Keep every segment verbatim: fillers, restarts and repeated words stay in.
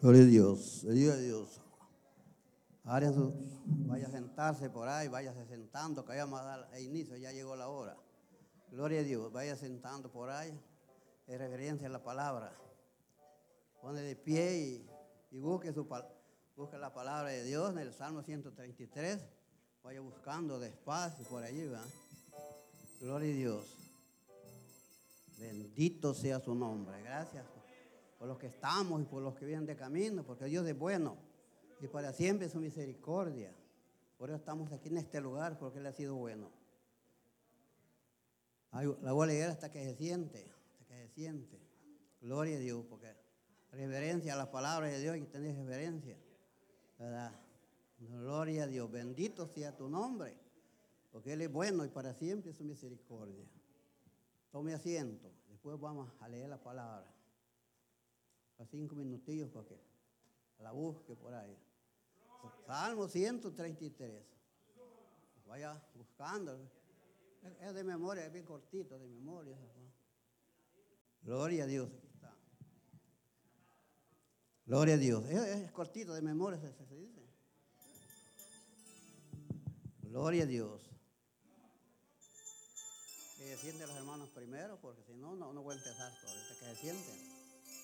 Gloria a Dios, gloria a Dios. Ahora su- vaya a sentarse por ahí, váyase sentando, que vamos a dar el inicio, ya llegó la hora. Gloria a Dios, vaya sentando por ahí, en reverencia a la palabra. Pone de pie y, y busque, su, pal- busque la palabra de Dios en el Salmo ciento treinta y tres. Vaya buscando despacio por allí, ¿verdad? Gloria a Dios. Bendito sea su nombre. Gracias por los que estamos y por los que vienen de camino, porque Dios es bueno y para siempre su misericordia. Por eso estamos aquí en este lugar, porque Él ha sido bueno. Ay, la voy a leer hasta que se siente, hasta que se siente. Gloria a Dios, porque reverencia a la palabra de Dios, hay que tener reverencia, ¿verdad? Gloria a Dios, bendito sea tu nombre, porque Él es bueno y para siempre su misericordia. Tome asiento, después vamos a leer la palabra. A cinco minutillos para que la busque por ahí. Salmo ciento treinta y tres. Vaya buscando. Es, es de memoria, es bien cortito de memoria. Gloria a Dios, aquí está. Gloria a Dios. Es, es cortito de memoria, se, se dice. Gloria a Dios. Que se sienten los hermanos primero, porque si no, no, no voy a empezar todo. Ahorita que se sienten.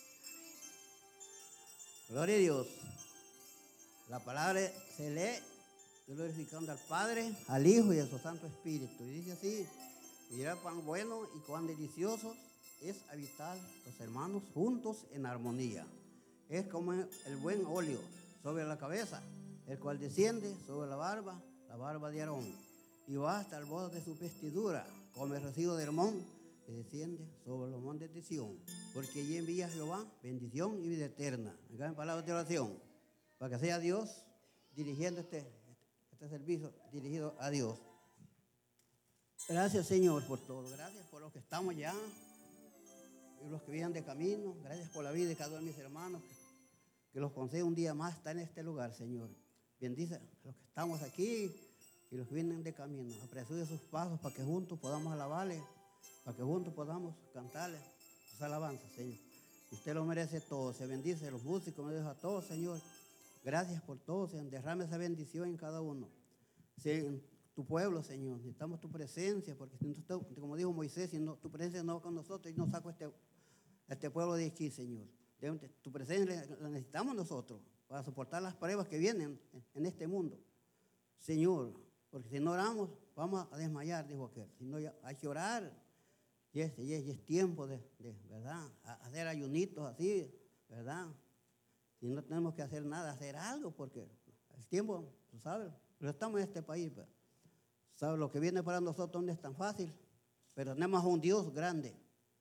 Gloria a Dios. La palabra se lee glorificando al Padre, al Hijo y a su Santo Espíritu. Y dice así: mirad cuán bueno y cuán delicioso es habitar los hermanos juntos en armonía. Es como el buen óleo sobre la cabeza, el cual desciende sobre la barba, la barba de Aarón, y va hasta el borde de su vestidura, como el rocío de Hermón, que desciende sobre los montes de Sión. Porque allí envía Jehová bendición y vida eterna. Acá en palabras de oración, para que sea Dios dirigiendo este, este servicio, dirigido a Dios. Gracias, Señor, por todo. Gracias por los que estamos ya y los que vienen de camino. Gracias por la vida de cada uno de mis hermanos. Que los conceda un día más estar en este lugar, Señor. Bendice a los que estamos aquí y los que vienen de camino. Apresure sus pasos para que juntos podamos alabarle, para que juntos podamos cantarle sus alabanzas, Señor. Y usted lo merece todo. Se bendice a los músicos, me deja a todos, Señor. Gracias por todo, Señor. Derrame esa bendición en cada uno. Sí, en tu pueblo, Señor. Necesitamos tu presencia, porque como dijo Moisés, si no, tu presencia no va con nosotros, y no saco este, este pueblo de aquí, Señor. Tu presencia la necesitamos nosotros para soportar las pruebas que vienen en este mundo, Señor. Porque si no oramos, vamos a desmayar, dijo aquel. Si no, hay que orar. Y es, y es, y es tiempo de, de, ¿verdad? A hacer ayunitos así, ¿verdad? Y no tenemos que hacer nada, hacer algo, porque el tiempo, tú sabes, pero estamos en este país, pero, ¿sabes? Lo que viene para nosotros no es tan fácil, pero tenemos a un Dios grande.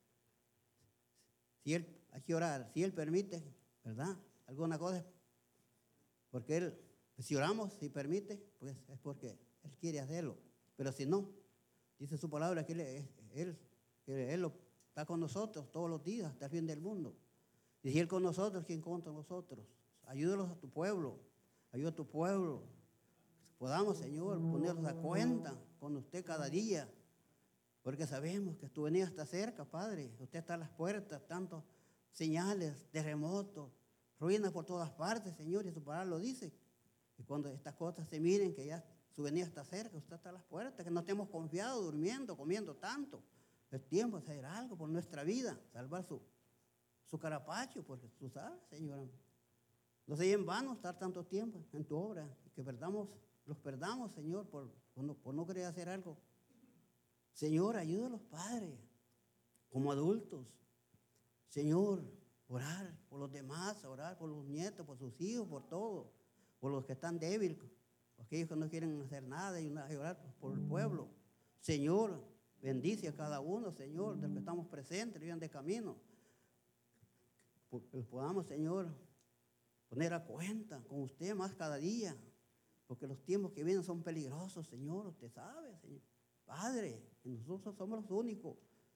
Si Él, hay que orar, si Él permite, ¿verdad? Alguna cosa, porque Él, si oramos, si permite, pues es porque Él quiere hacerlo. Pero si no, dice su palabra que Él, él, que él está con nosotros todos los días hasta el fin del mundo. Y si Él con nosotros, ¿quién contra nosotros? Ayúdalos a tu pueblo, ayuda a tu pueblo. Podamos, Señor, ponerlos a cuenta con usted cada día, porque sabemos que tu venida está cerca, Padre. Usted está a las puertas, tantos señales, terremotos, ruinas por todas partes, Señor, y su palabra lo dice. Y cuando estas cosas se miren, que ya su venida está cerca, usted está a las puertas, que no estemos confiados, durmiendo, comiendo tanto. Es tiempo de hacer algo por nuestra vida, salvar su su carapacho, porque tú sabes, Señor, no sea en vano estar tanto tiempo en tu obra, que perdamos, los perdamos, Señor, por, por, no, por no querer hacer algo. Señor, ayuda a los padres, como adultos. Señor, orar por los demás, orar por los nietos, por sus hijos, por todo, por los que están débiles, por aquellos que no quieren hacer nada, y orar por el pueblo. Señor, bendice a cada uno, Señor, de los que estamos presentes, viven de camino. Que los podamos, Señor, poner a cuenta con usted más cada día, porque los tiempos que vienen son peligrosos, Señor, usted sabe, Señor. Padre, que nosotros somos los únicos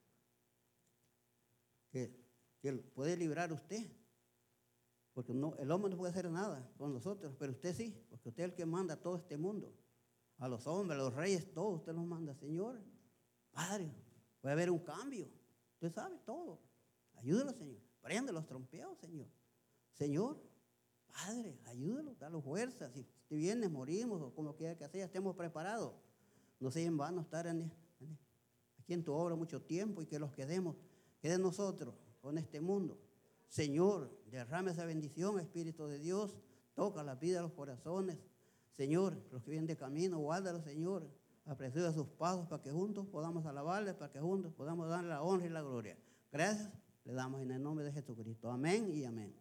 que, que puede librar a usted, porque no, el hombre no puede hacer nada con nosotros, pero usted sí, porque usted es el que manda a todo este mundo, a los hombres, a los reyes, todos usted los manda, Señor. Padre, puede haber un cambio, usted sabe todo, ayúdalo, Señor. Prende los trompeos, Señor. Señor, Padre, ayúdalo, dale fuerza. Si te vienes, morimos, o como quiera que sea, estemos preparados. No sea en vano estar en, en, aquí en tu obra mucho tiempo y que los quedemos, quede nosotros con este mundo. Señor, derrame esa bendición, Espíritu de Dios, toca la vida de los corazones. Señor, los que vienen de camino, guárdalos, Señor, apresura sus pasos para que juntos podamos alabarle, para que juntos podamos darle la honra y la gloria. Gracias, le damos en el nombre de Jesucristo. Amén y amén.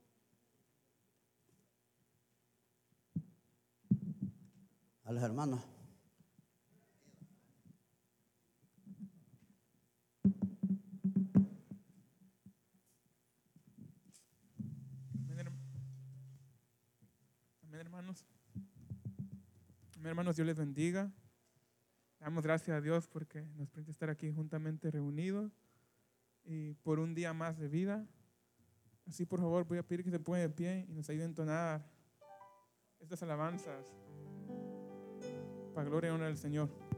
A los hermanos. Amén, hermanos. Amén, hermanos, Dios les bendiga. Damos gracias a Dios porque nos permite estar aquí juntamente reunidos y por un día más de vida. Así, por favor, voy a pedir que se pongan de pie y nos ayuden a entonar estas alabanzas para gloria y honra del Señor.